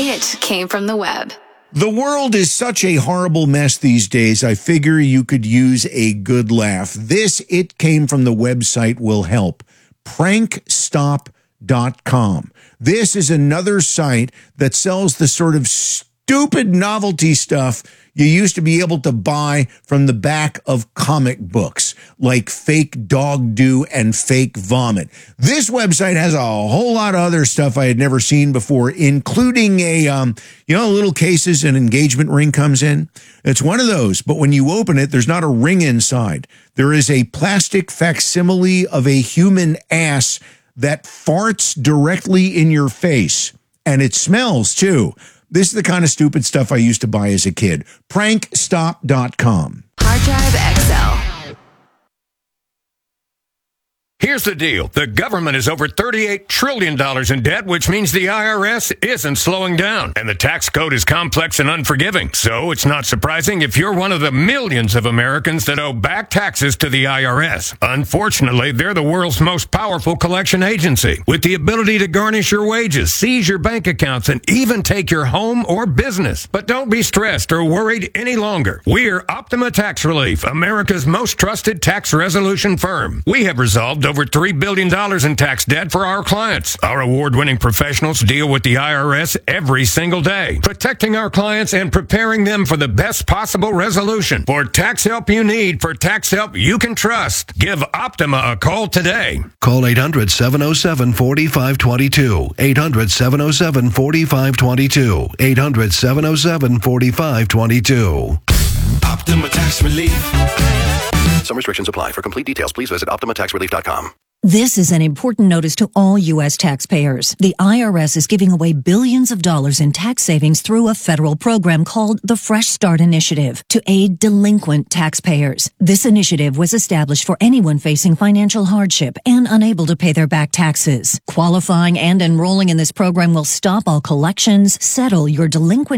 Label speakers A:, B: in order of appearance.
A: It came from the web.
B: The world is such a horrible mess these days, I figure you could use a good laugh. This It Came From the website will help. Prankstop.com. This is another site that sells the sort of stupid novelty stuff you used to be able to buy from the back of comic books, like fake dog do and fake vomit. This website has a whole lot of other stuff I had never seen before, including little cases an engagement ring comes in. It's one of those, but when you open it, there's not a ring inside. There is a plastic facsimile of a human ass that farts directly in your face, and it smells too. This is the kind of stupid stuff I used to buy as a kid. Prankstop.com.
A: Hard Drive XL.
C: Here's the deal. The government is over $38 trillion in debt, which means the IRS isn't slowing down. And the tax code is complex and unforgiving. So it's not surprising if you're one of the millions of Americans that owe back taxes to the IRS. Unfortunately, they're the world's most powerful collection agency, with the ability to garnish your wages, seize your bank accounts, and even take your home or business. But don't be stressed or worried any longer. We're Optima Tax Relief, America's most trusted tax resolution firm. We have resolved over $3 billion in tax debt for our clients. Our award-winning professionals deal with the IRS every single day, protecting our clients and preparing them for the best possible resolution. For tax help you need, for tax help you can trust, give Optima a call today.
D: Call 800-707-4522. 800-707-4522. 800-707-4522.
E: Optima Tax Relief.
D: Some restrictions apply. For complete details, please visit OptimaTaxRelief.com.
F: This is an important notice to all U.S. taxpayers. The IRS is giving away billions of dollars in tax savings through a federal program called the Fresh Start Initiative to aid delinquent taxpayers. This initiative was established for anyone facing financial hardship and unable to pay their back taxes. Qualifying and enrolling in this program will stop all collections, settle your delinquent